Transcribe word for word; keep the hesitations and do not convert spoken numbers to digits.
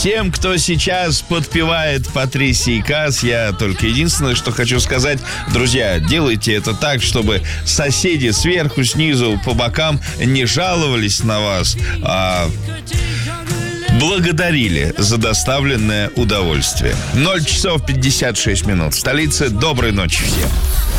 Всем, кто сейчас подпевает Патрисии Каас, я только единственное, что хочу сказать, друзья, делайте это так, чтобы соседи сверху, снизу, по бокам не жаловались на вас, а благодарили за доставленное удовольствие. ноль часов пятьдесят шесть минут. В столице. Доброй ночи всем.